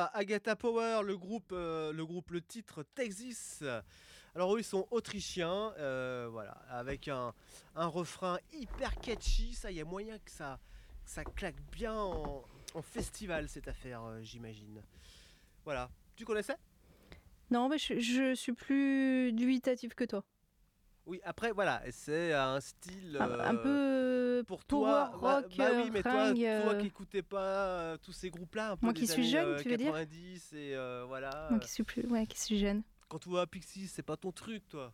Agatha Power, le titre Texas. Alors eux, ils sont autrichiens, voilà, avec un refrain hyper catchy. Ça, il y a moyen que ça claque bien en festival cette affaire, j'imagine. Voilà. Tu connaissais ? Non, mais je suis plus dubitatif que toi. Oui, après, voilà, c'est un style Un peu pour power toi. rock, Bah oui, mais toi fringue. qui écoutais pas tous ces groupes-là, un peu Moi qui des suis années jeune, tu veux dire ? 90 et voilà. Moi qui suis plus, ouais, qui suis jeune. Quand tu vois Pixies, c'est pas ton truc, toi.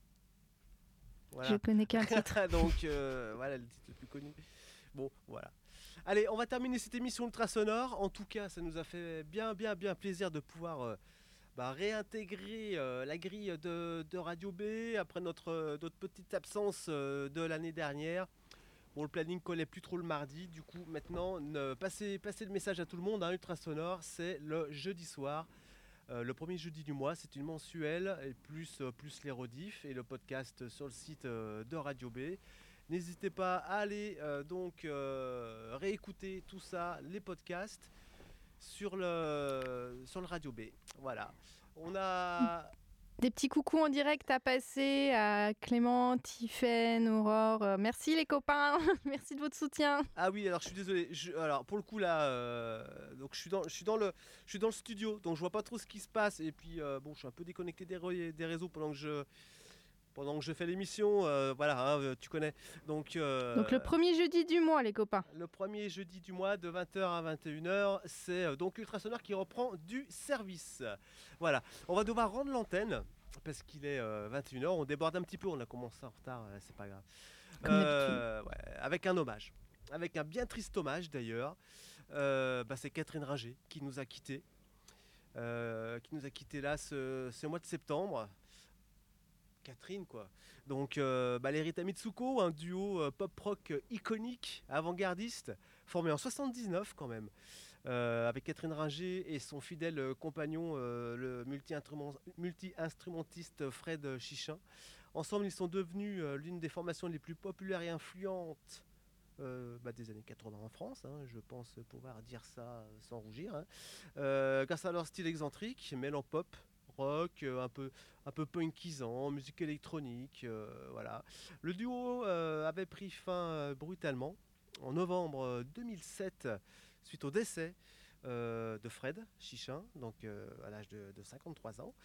Je Voilà. connais qu'un titre. Donc voilà le titre le plus connu. Bon, voilà. Allez, on va terminer cette émission ultra sonore. En tout cas, ça nous a fait bien plaisir de pouvoir réintégrer la grille de Radio B après notre petite absence de l'année dernière. Bon, le planning collait plus trop le mardi, du coup maintenant passez le message à tout le monde, hein, Ultra Sonore, c'est le jeudi soir, le premier jeudi du mois, c'est une mensuelle, et plus les rediffs et le podcast sur le site de Radio B. N'hésitez pas à aller réécouter tout ça, les podcasts, sur le Radio B. Voilà. On a... Des petits coucous en direct à passer à Clément, Tiffaine, Aurore. Merci les copains, merci de votre soutien. Ah oui, alors je suis désolé. Alors pour le coup là, donc je suis dans le studio, donc je vois pas trop ce qui se passe. Et puis bon, je suis un peu déconnecté des réseaux pendant que je fais l'émission. Voilà, hein, tu connais. Donc le premier jeudi du mois, les copains. le premier jeudi du mois de 20h à 21h, c'est donc Ultra Sonore qui reprend du service. Voilà, on va devoir rendre l'antenne. Parce qu'il est 21h, on déborde un petit peu, on a commencé en retard, c'est pas grave. Comme d'habitude. Ouais, avec un hommage. Avec un bien triste hommage d'ailleurs. C'est Catherine Ringer qui nous a quittés. Là ce mois de septembre. Catherine quoi. Donc les Rita Mitsuko, un duo pop-rock iconique, avant-gardiste, formé en 79 quand même, avec Catherine Ringer et son fidèle compagnon, le multi-instrumentiste Fred Chichin. Ensemble, ils sont devenus l'une des formations les plus populaires et influentes des années 80 en France, hein, je pense pouvoir dire ça sans rougir, hein. Grâce à leur style excentrique, mêlant pop, rock, un peu punkisant, musique électronique, voilà. Le duo avait pris fin brutalement en novembre 2007 suite au décès de Fred Chichin, donc à l'âge de 53 ans.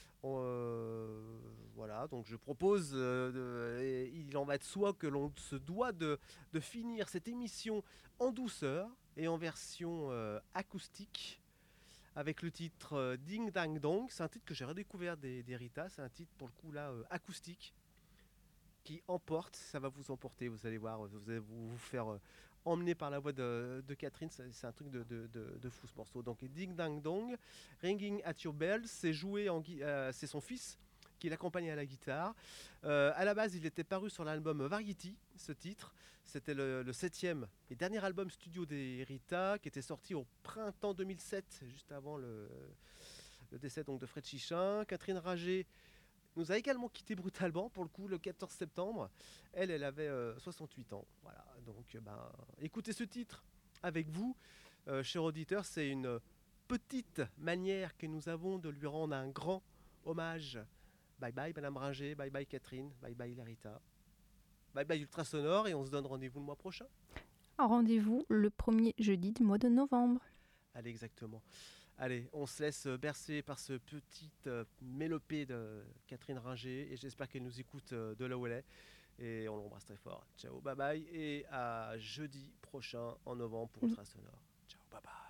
Voilà, donc je propose, il en va de soi que l'on se doit de finir cette émission en douceur et en version acoustique avec le titre Ding Dang Dong. C'est un titre que j'ai redécouvert des Rita, c'est un titre pour le coup là acoustique qui emporte, ça va vous emporter, vous allez voir, vous allez vous faire emmener par la voix de Catherine, c'est un truc de fou ce morceau. Donc Ding Dang Dong, Ringing at Your Bell, c'est joué c'est son fils qui l'accompagne à la guitare. À la base, il était paru sur l'album Variety, ce titre. C'était le 7e et dernier album studio des Rita, qui était sorti au printemps 2007, juste avant le décès donc, de Fred Chichin. Catherine Ringer nous a également quitté brutalement, pour le coup, le 14 septembre. Elle avait 68 ans. Voilà, donc écoutez ce titre avec vous, chers auditeurs. C'est une petite manière que nous avons de lui rendre un grand hommage. Bye bye Madame Ringer, bye bye Catherine, bye bye Larita, bye bye Ultra Sonore, et on se donne rendez-vous le mois prochain. Un rendez-vous le premier jeudi du mois de novembre. Allez, exactement. Allez, on se laisse bercer par ce petit mélopée de Catherine Ringer, et j'espère qu'elle nous écoute de là où elle est, et on l'embrasse très fort. Ciao, bye bye, et à jeudi prochain en novembre pour Ultra Sonore. Ciao, bye bye.